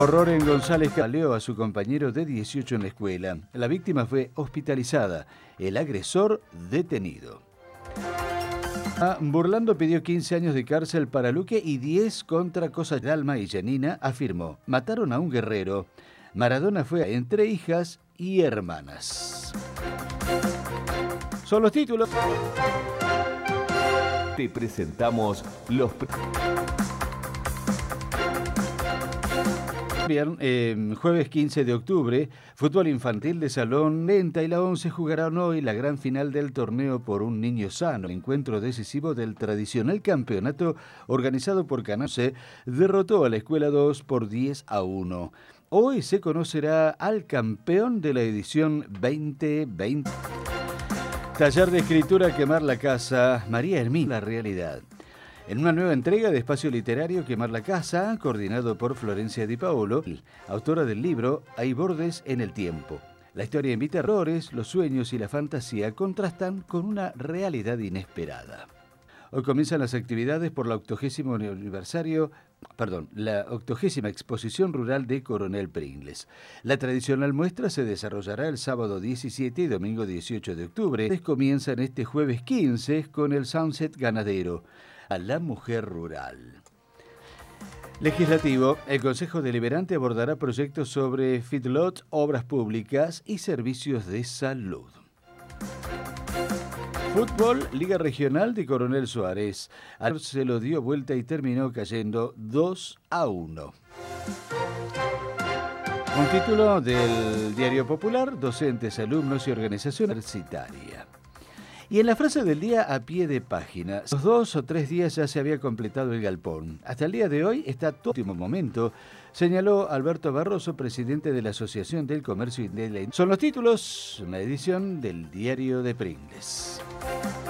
Horror en González baleó a su compañero de 18 en la escuela. La víctima fue hospitalizada, el agresor detenido. Burlando pidió 15 años de cárcel para Luque y 10 contra Cosa Dalma y Janina afirmó: mataron a un guerrero. Maradona fue entre hijas y hermanas. Son los títulos. Te presentamos los... Jueves 15 de octubre, fútbol infantil de salón. Lenta y la 11 jugarán hoy la gran final del torneo por un niño sano. El encuentro decisivo del tradicional campeonato organizado por Canal C derrotó a la Escuela 2 por 10-1. Hoy se conocerá al campeón de la edición 2020. Taller de escritura Quemar la Casa, María Hermín, la realidad. En una nueva entrega de Espacio Literario Quemar la Casa, coordinado por Florencia Di Paolo, autora del libro Hay bordes en el tiempo. La historia invita a errores, los sueños y la fantasía contrastan con una realidad inesperada. Hoy comienzan las actividades por la 80ª exposición rural de Coronel Pringles. La tradicional muestra se desarrollará el sábado 17 y domingo 18 de octubre. Comienzan este jueves 15 con el Sunset Ganadero, a la mujer rural. Legislativo. El Consejo Deliberante abordará proyectos sobre feedlot, obras públicas y servicios de salud. Fútbol, Liga Regional de Coronel Suárez. Se lo dio vuelta y terminó cayendo 2-1. Un título del Diario Popular: docentes, alumnos y organización universitaria. Y en la frase del día a pie de página: los 2 o 3 días ya se había completado el galpón. Hasta el día de hoy está todo último momento, señaló Alberto Barroso, presidente de la Asociación del Comercio y de la... Son los títulos, una edición del Diario de Pringles.